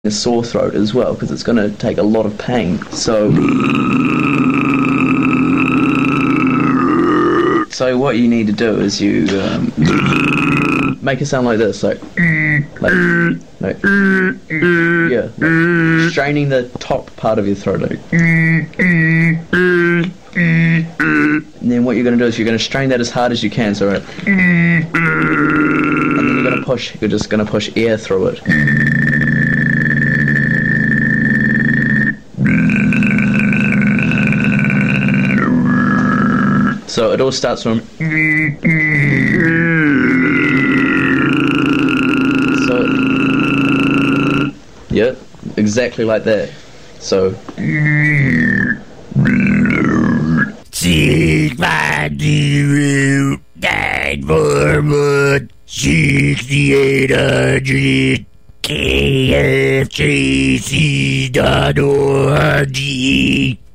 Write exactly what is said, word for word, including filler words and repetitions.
a sore throat as well, because it's going to take a lot of pain. So, so what you need to do is you um, make it sound like this, like, like, like yeah, like straining the top part of your throat, like. And then what you're going to do is you're going to strain that as hard as you can, so right, and then you're going to push. You're just going to push air through it. So it all starts from. So, yeah, exactly like that. So. Six, five, zero, nine, four, one, sixty-eight hundred, K F J C dot org.